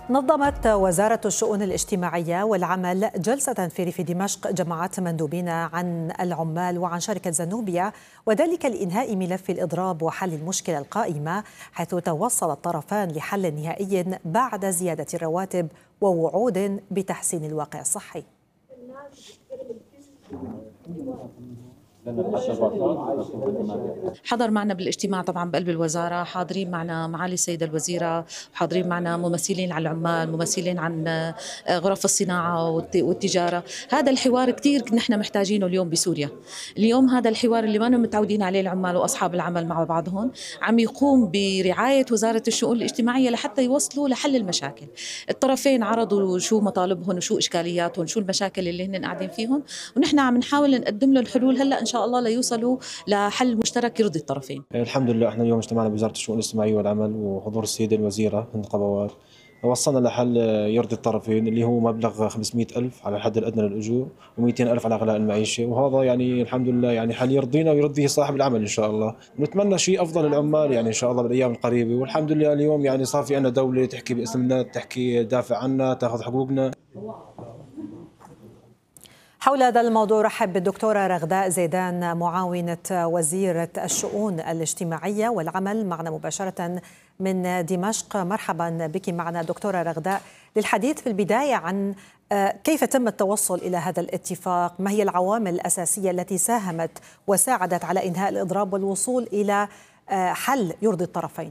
نظمت وزارة الشؤون الاجتماعية والعمل جلسة في ريف دمشق جمعت مندوبين عن العمال وعن شركة زنوبيا، وذلك لإنهاء ملف الإضراب وحل المشكلة القائمة، حيث توصل الطرفان لحل نهائي بعد زيادة الرواتب ووعود بتحسين الواقع الصحي. حضر معنا بالاجتماع طبعا بقلب الوزارة، حاضرين معنا معالي السيدة الوزيرة، حاضرين معنا ممثلين عن العمال، ممثلين عن غرف الصناعة والتجارة. هذا الحوار كتير نحن محتاجينه اليوم بسوريا. اليوم هذا الحوار اللي ما متعودين عليه العمال وأصحاب العمل مع بعضهم عم يقوم برعاية وزارة الشؤون الاجتماعية لحتى يوصلوا لحل المشاكل. الطرفين عرضوا شو مطالبهم وشو إشكالياتهم، شو المشاكل اللي هن قاعدين فيهم، ونحن عم نحاول نقدم له الحلول هلا إن شاء الله ليوصلوا لحل مشترك يرضي الطرفين. الحمد لله احنا اليوم اجتمعنا بوزارة الشؤون الاجتماعية والعمل وحضور السيدة الوزيرة هند قبوات، وصلنا لحل يرضي الطرفين اللي هو مبلغ 500,000 على الحد الأدنى للأجور و200,000 على غلاء المعيشة، وهذا يعني الحمد لله يعني حل يرضينا ويرضي صاحب العمل إن شاء الله. ونتمنى شيء أفضل للعمال يعني إن شاء الله بالأيام القريبة، والحمد لله اليوم يعني صار في عندنا دولة تحكي باسمنا، تحكي تدافع عنا، تاخذ حقوقنا. حول هذا الموضوع رحب بالدكتورة رغداء زيدان معاونة وزيرة الشؤون الاجتماعية والعمل معنا مباشرة من دمشق. مرحبا بك معنا دكتورة رغداء، للحديث في البداية عن كيف تم التوصل إلى هذا الاتفاق، ما هي العوامل الأساسية التي ساهمت وساعدت على إنهاء الإضراب والوصول إلى حل يرضي الطرفين.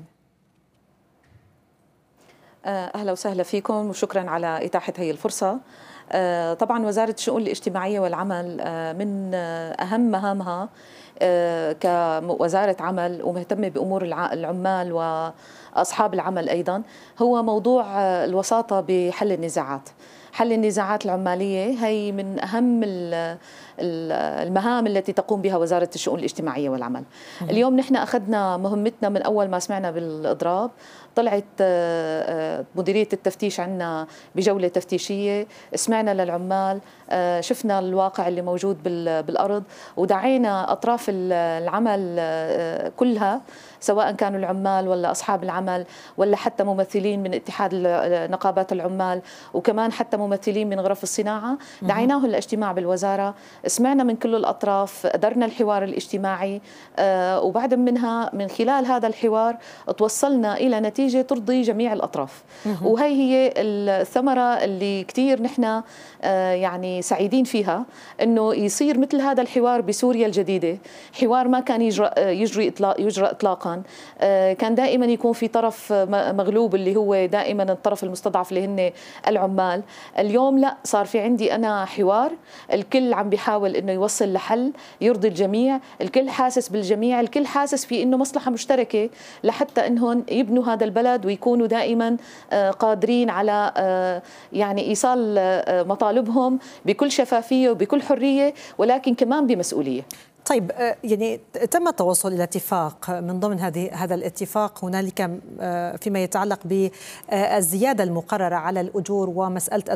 أهلا وسهلا فيكم وشكرا على إتاحة هذه الفرصة. طبعا وزارة الشؤون الاجتماعية والعمل من أهم مهامها كوزارة عمل ومهتمة بأمور العمال وأصحاب العمل أيضا هو موضوع الوساطة بحل النزاعات. حل النزاعات العمالية هي من أهم المهام التي تقوم بها وزارة الشؤون الاجتماعية والعمل. اليوم نحن أخذنا مهمتنا من أول ما سمعنا بالإضراب، طلعت مديرية التفتيش عنا بجولة تفتيشية، سمعنا للعمال، شفنا الواقع اللي موجود بالأرض، ودعينا أطراف العمل كلها سواء كانوا العمال ولا أصحاب العمل ولا حتى ممثلين من اتحاد نقابات العمال وكمان حتى ممثلين من غرف الصناعة، دعيناهم للاجتماع بالوزارة، سمعنا من كل الأطراف، أدرنا الحوار الاجتماعي، وبعد منها من خلال هذا الحوار توصلنا إلى نتيجة ترضي جميع الأطراف. وهي هي الثمرة اللي كتير نحن يعني سعيدين فيها، إنه يصير مثل هذا الحوار بسوريا الجديدة، حوار ما كان يجرى إطلاقا، كان دائما يكون في طرف مغلوب اللي هو دائما الطرف المستضعف اللي هن العمال. اليوم لا، صار في عندي أنا حوار، الكل عم بيحاول إنه يوصل لحل يرضي الجميع، الكل حاسس بالجميع، الكل حاسس في إنه مصلحة مشتركة لحتى إنهم يبنوا هذا البلد ويكونوا دائما قادرين على يعني إيصال مطالبهم بكل شفافية وبكل حرية، ولكن كمان بمسؤولية. طيب، يعني تم التوصل إلى اتفاق، من ضمن هذا الاتفاق هنالك فيما يتعلق بالزيادة المقررة على الأجور ومسألة